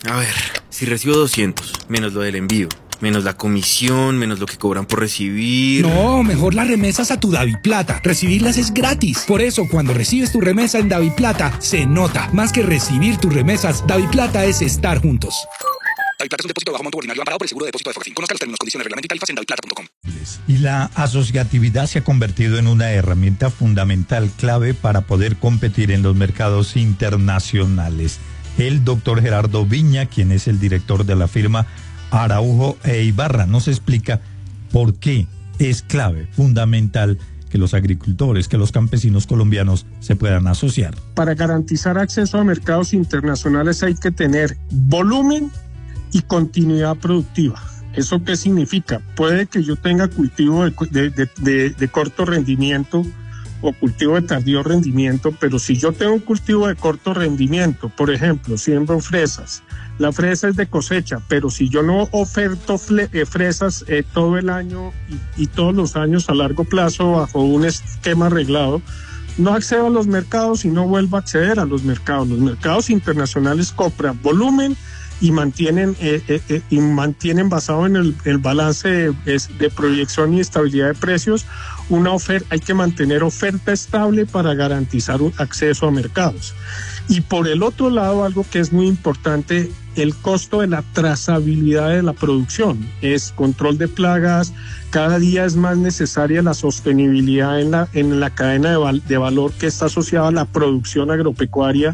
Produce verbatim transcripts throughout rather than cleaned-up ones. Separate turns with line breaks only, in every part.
A ver, si recibo doscientos, menos lo del envío, menos la comisión, menos lo que cobran por recibir...
No, mejor las remesas a tu DaviPlata. Recibirlas es gratis. Por eso, cuando recibes tu remesa en DaviPlata, se nota. Más que recibir tus remesas, DaviPlata es estar juntos.
DaviPlata es un depósito bajo monto ordinario amparado por el seguro de depósito de Focafin. Conozca los términos, condiciones, reglamento y tarifas en daviplata punto com.
Y la asociatividad se ha convertido en una herramienta fundamental, clave para poder competir en los mercados internacionales. El doctor Gerardo Viña, quien es el director de la firma Araujo e Ibarra, nos explica por qué es clave, fundamental, que los agricultores, que los campesinos colombianos se puedan asociar.
Para garantizar acceso a mercados internacionales hay que tener volumen y continuidad productiva. ¿Eso qué significa? Puede que yo tenga cultivo de, de, de, de, de corto rendimiento o cultivo de tardío rendimiento, pero si yo tengo un cultivo de corto rendimiento, por ejemplo, siembro fresas, la fresa es de cosecha, pero si yo no oferto fle, eh, fresas eh, todo el año y, y todos los años a largo plazo bajo un esquema arreglado, no accedo a los mercados y no vuelvo a acceder a los mercados. Los mercados internacionales compran volumen y mantienen eh, eh, eh, y mantienen basado en el, el balance de, de proyección y estabilidad de precios una oferta. Hay que mantener oferta estable para garantizar un acceso a mercados. Y por el otro lado, algo que es muy importante, el costo de la trazabilidad de la producción, es control de plagas. Cada día es más necesaria la sostenibilidad en la en la cadena de, val, de valor que está asociada a la producción agropecuaria.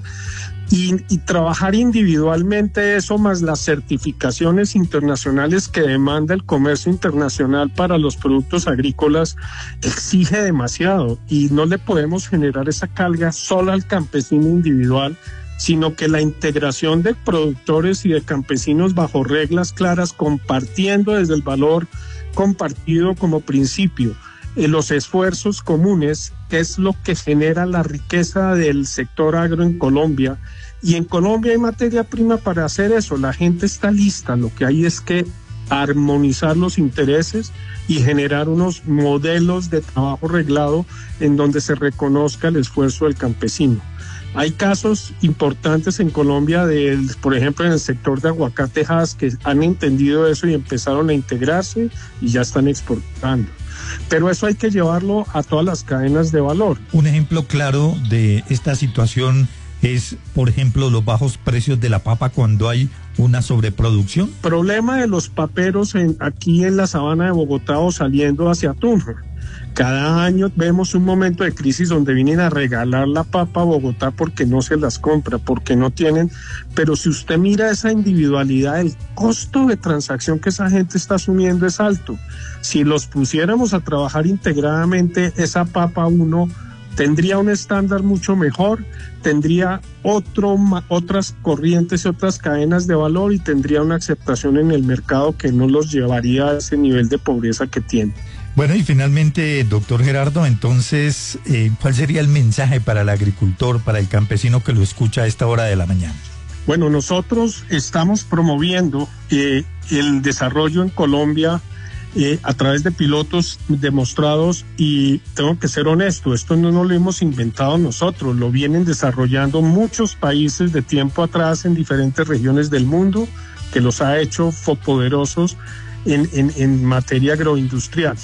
Y, y trabajar individualmente eso más las certificaciones internacionales que demanda el comercio internacional para los productos agrícolas exige demasiado y no le podemos generar esa carga solo al campesino individual, sino que la integración de productores y de campesinos bajo reglas claras, compartiendo desde el valor compartido como principio. Eh, los esfuerzos comunes es lo que genera la riqueza del sector agro en Colombia, y en Colombia hay materia prima para hacer eso. La gente está lista, lo que hay es que armonizar los intereses y generar unos modelos de trabajo reglado en donde se reconozca el esfuerzo del campesino. Hay casos importantes en Colombia, de, por ejemplo, en el sector de aguacatejas, que han entendido eso y empezaron a integrarse y ya están exportando. Pero eso hay que llevarlo a todas las cadenas de valor.
Un ejemplo claro de esta situación es, por ejemplo, los bajos precios de la papa cuando hay una sobreproducción.
Problema de los paperos en, aquí en la sabana de Bogotá o saliendo hacia Tunja. Cada año vemos un momento de crisis donde vienen a regalar la papa a Bogotá porque no se las compra, porque no tienen. Pero si usted mira esa individualidad, el costo de transacción que esa gente está asumiendo es alto. Si los pusiéramos a trabajar integradamente, esa papa uno tendría un estándar mucho mejor, tendría otro, otras corrientes y otras cadenas de valor y tendría una aceptación en el mercado que no los llevaría a ese nivel de pobreza que tiene.
Bueno, y finalmente, doctor Gerardo, entonces, eh, ¿cuál sería el mensaje para el agricultor, para el campesino que lo escucha a esta hora de la mañana?
Bueno, nosotros estamos promoviendo eh, el desarrollo en Colombia Eh, a través de pilotos demostrados, y tengo que ser honesto, esto no, no lo hemos inventado nosotros, lo vienen desarrollando muchos países de tiempo atrás en diferentes regiones del mundo, que los ha hecho poderosos en, en, en materia agroindustrial.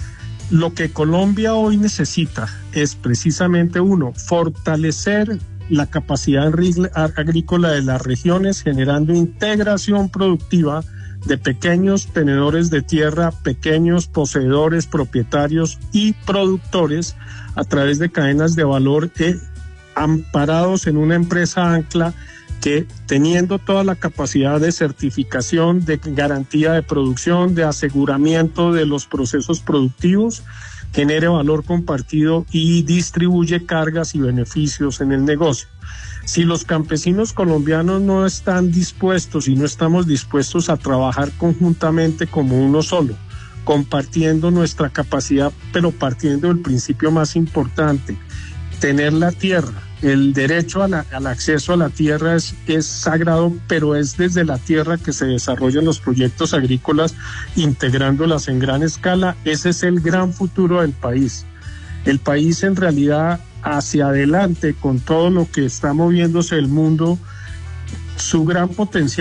Lo que Colombia hoy necesita es precisamente uno, fortalecer la capacidad agrícola de las regiones, generando integración productiva de pequeños tenedores de tierra, pequeños poseedores, propietarios y productores a través de cadenas de valor eh, amparados en una empresa ancla que, teniendo toda la capacidad de certificación, de garantía de producción, de aseguramiento de los procesos productivos, genere valor compartido y distribuye cargas y beneficios en el negocio. Si los campesinos colombianos no están dispuestos y no estamos dispuestos a trabajar conjuntamente como uno solo, compartiendo nuestra capacidad, pero partiendo del principio más importante, tener la tierra. El derecho a la, al acceso a la tierra es, es sagrado, pero es desde la tierra que se desarrollan los proyectos agrícolas, integrándolas en gran escala. Ese es el gran futuro del país. El país en realidad hacia adelante, con todo lo que está moviéndose el mundo, su gran potencial